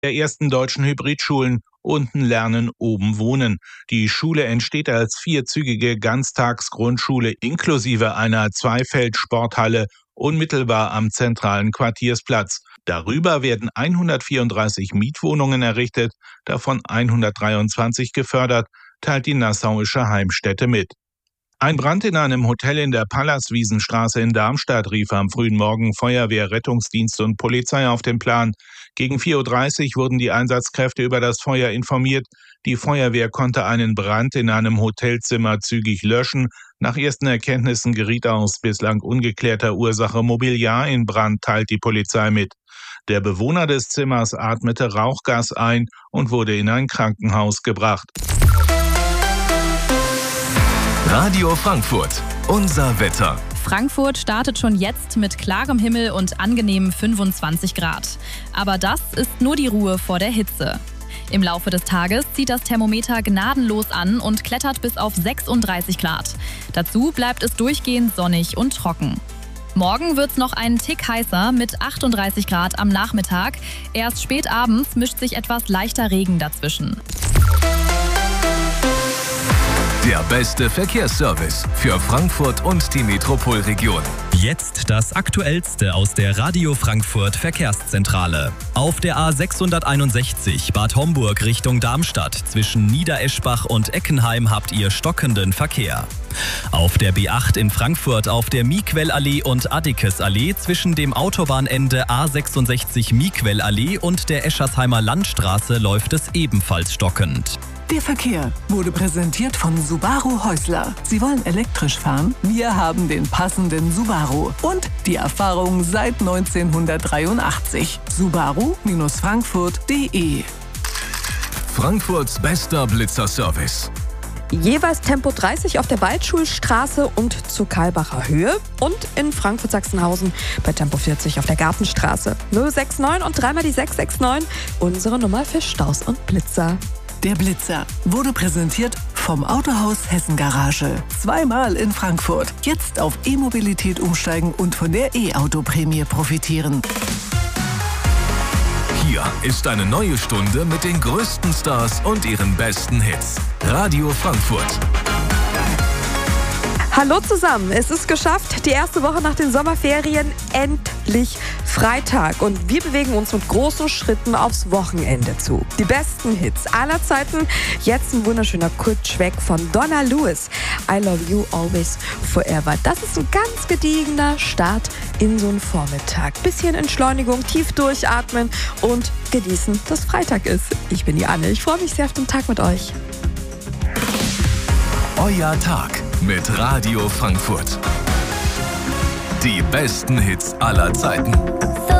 der ersten deutschen Hybridschulen. Unten lernen, oben wohnen. Die Schule entsteht als vierzügige Ganztagsgrundschule inklusive einer Zweifeld-Sporthalle unmittelbar am zentralen Quartiersplatz. Darüber werden 134 Mietwohnungen errichtet, davon 123 gefördert, teilt die Nassauische Heimstätte mit. Ein Brand in einem Hotel in der Pallaswiesenstraße in Darmstadt rief am frühen Morgen Feuerwehr, Rettungsdienst und Polizei auf den Plan. Gegen 4:30 Uhr wurden die Einsatzkräfte über das Feuer informiert. Die Feuerwehr konnte einen Brand in einem Hotelzimmer zügig löschen. Nach ersten Erkenntnissen geriet aus bislang ungeklärter Ursache Mobiliar in Brand, teilt die Polizei mit. Der Bewohner des Zimmers atmete Rauchgas ein und wurde in ein Krankenhaus gebracht. Radio Frankfurt, unser Wetter. Frankfurt startet schon jetzt mit klarem Himmel und angenehmen 25 Grad. Aber das ist nur die Ruhe vor der Hitze. Im Laufe des Tages zieht das Thermometer gnadenlos an und klettert bis auf 36 Grad. Dazu bleibt es durchgehend sonnig und trocken. Morgen wird's noch einen Tick heißer mit 38 Grad am Nachmittag. Erst spät abends mischt sich etwas leichter Regen dazwischen. Der beste Verkehrsservice für Frankfurt und die Metropolregion. Jetzt das Aktuellste aus der Radio Frankfurt Verkehrszentrale. Auf der A661 Bad Homburg Richtung Darmstadt zwischen Niedereschbach und Eckenheim habt ihr stockenden Verkehr. Auf der B8 in Frankfurt auf der Miquellallee und Addikesallee zwischen dem Autobahnende A66 Miquellallee und der Eschersheimer Landstraße läuft es ebenfalls stockend. Der Verkehr wurde präsentiert von Subaru Häusler. Sie wollen elektrisch fahren? Wir haben den passenden Subaru und die Erfahrung seit 1983. Subaru-Frankfurt.de. Frankfurts bester Blitzerservice. Jeweils Tempo 30 auf der Waldschulstraße und zur Karlbacher Höhe und in Frankfurt-Sachsenhausen bei Tempo 40 auf der Gartenstraße. 069 und dreimal die 669, unsere Nummer für Staus und Blitzer. Der Blitzer wurde präsentiert vom Autohaus Hessen Garage. Zweimal in Frankfurt. Jetzt auf E-Mobilität umsteigen und von der E-Auto-Prämie profitieren. Hier ist eine neue Stunde mit den größten Stars und ihren besten Hits. Radio Frankfurt. Hallo zusammen, es ist geschafft, die erste Woche nach den Sommerferien, endlich Freitag und wir bewegen uns mit großen Schritten aufs Wochenende zu. Die besten Hits aller Zeiten, jetzt ein wunderschöner Kulttrack von Donna Lewis, I Love You Always Forever. Das ist ein ganz gediegener Start in so einen Vormittag. Bisschen Entschleunigung, tief durchatmen und genießen, dass Freitag ist. Ich bin die Anne, ich freue mich sehr auf den Tag mit euch. Euer Tag mit Radio Frankfurt. Die besten Hits aller Zeiten.